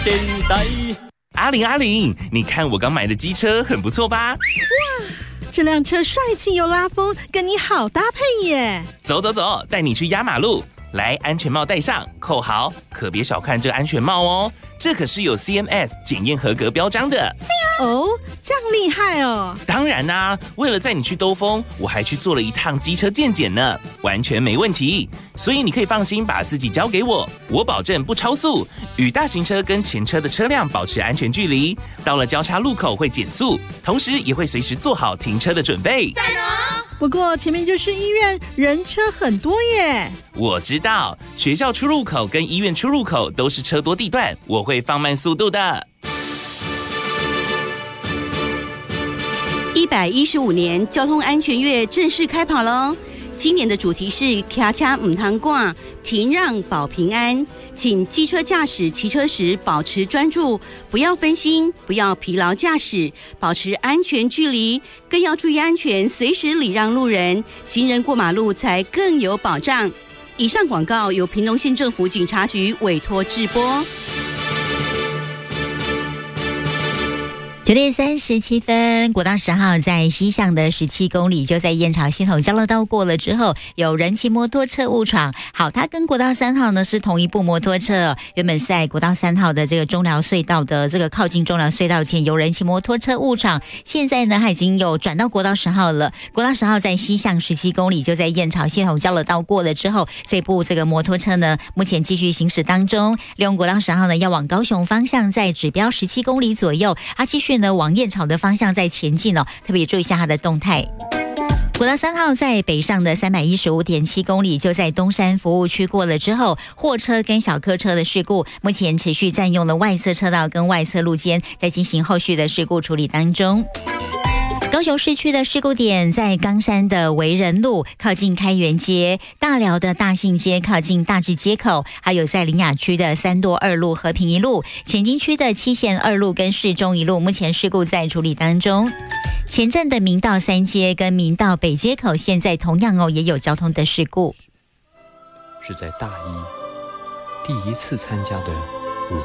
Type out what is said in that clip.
电台。阿玲，你看我刚买的机车很不错吧？ 哇，这辆车帅气又拉风，跟你好搭配耶！ 走，带你去压马路。来，安全帽戴上，扣好，可别小看这个安全帽哦，这可是有 CMS 检验合格标章的。 哦，这样厉害哦！ 当然啦，为了载你去兜风，我还去做了一趟机车健检呢，完全没问题。所以你可以放心把自己交给我，我保证不超速，与大型车跟前车的车辆保持安全距离。到了交叉路口会减速，同时也会随时做好停车的准备。 赞哦！ 不过前面就是医院，人车很多耶。 我知道，学校出入口跟医院出入口都是车多地段，我会放慢速度的。 115年交通安全月正式开跑喽！今年的主题是骑车唔通赶，停让保平安。请机车驾驶骑车时保持专注，不要分心，不要疲劳驾驶，保持安全距离，更要注意安全，随时礼让路人，行人过马路才更有保障。以上广告由屏东县政府警察局委托制播。 9点37分，国道10号在西向的17公里，就在燕巢系统交流道过了之后，有人骑摩托车误闯。好，它跟国道3号呢是同一部摩托车，原本是在国道3号的这个中寮隧道的这个靠近中寮隧道前有人骑摩托车误闯，现在呢它已经有转到国道10号了。国道10号在西向17公里，就在燕巢系统交流道过了之后，这部这个摩托车呢目前继续行驶当中。利用国道10号呢要往高雄方向，在指标17公里左右，它继续往燕巢的方向在前进哦，特别注意一下它的动态。国道3号在北上的315.7公里，就在东山服务区过了之后，货车跟小客车的事故目前持续占用了外侧车道跟外侧路肩，在进行后续的事故处理当中。高雄市区的事故点在冈山的维仁路靠近开元街，大寮的大信街靠近大智街口，还有在苓雅区的三多2路、和平1路，前金区的七贤2路跟市中1路，目前事故在处理当中。前镇的明道3街跟明道北街口现在同样也有交通的事故。 是在大一第一次参加的